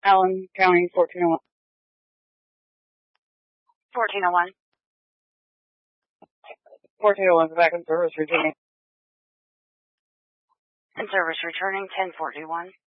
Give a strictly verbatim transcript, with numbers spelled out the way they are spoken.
Allen County, fourteen oh one. fourteen oh one. fourteen oh one is back in service, returning. In service returning ten forty-one.